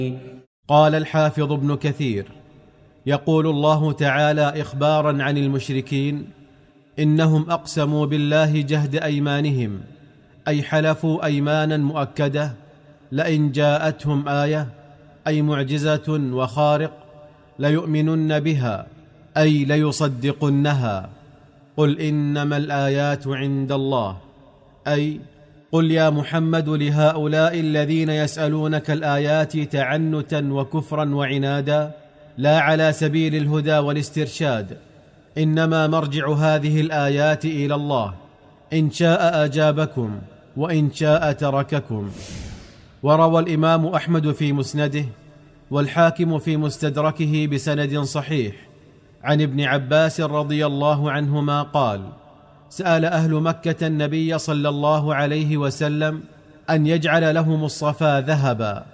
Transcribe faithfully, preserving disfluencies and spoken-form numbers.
قال الحافظ ابن كثير: يقول الله تعالى إخبارا عن المشركين: إنهم أقسموا بالله جهد أيمانهم، أي حلفوا أيمانا مؤكدة لئن جاءتهم آية، أي معجزة وخارق، ليؤمنن بها، أي ليصدقنها. قل إنما الآيات عند الله، أي قل يا محمد لهؤلاء الذين يسألونك الآيات تعنتا وكفرا وعنادا، لا على سبيل الهدى والاسترشاد، إنما مرجع هذه الآيات إلى الله، إن شاء أجابكم وإن شاء ترككم. وروى الإمام أحمد في مسنده والحاكم في مستدركه بسند صحيح عن ابن عباس رضي الله عنهما قال: سأل أهل مكة النبي صلى الله عليه وسلم أن يجعل لهم الصفا ذهبا،